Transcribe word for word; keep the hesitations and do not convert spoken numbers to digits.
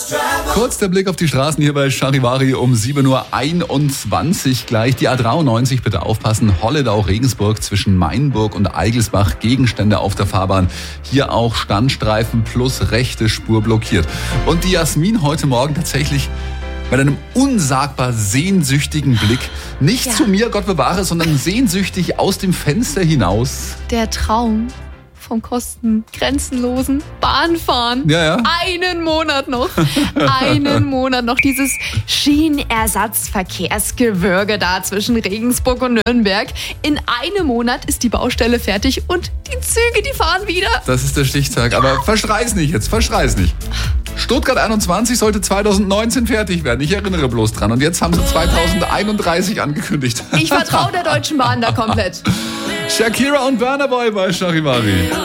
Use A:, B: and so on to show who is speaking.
A: Kurz der Blick auf die Straßen hier bei Charivari um sieben Uhr einundzwanzig gleich. Die A dreiundneunzig, bitte aufpassen. Holledau-Regensburg zwischen Mainburg und Eigelsbach. Gegenstände auf der Fahrbahn. Hier auch Standstreifen plus rechte Spur blockiert. Und die Jasmin heute Morgen tatsächlich mit einem unsagbar sehnsüchtigen Blick. Nicht
B: Ja.
A: zu mir, Gott bewahre, sondern sehnsüchtig aus dem Fenster hinaus.
B: Der Traum vom kostengrenzenlosen Bahnfahren.
A: Ja, ja.
B: Einen Monat noch. Einen Monat noch. Dieses Schienenersatzverkehrsgewürge da zwischen Regensburg und Nürnberg. In einem Monat ist die Baustelle fertig und die Züge, die fahren wieder.
A: Das ist der Stichtag. Aber verschrei's nicht jetzt, verschrei's nicht. Stuttgart einundzwanzig sollte zweitausendneunzehn fertig werden. Ich erinnere bloß dran. Und jetzt haben sie zweitausendeinunddreißig angekündigt.
B: Ich vertraue der Deutschen Bahn da komplett.
A: Shakira und Burna Boy bei Charivari.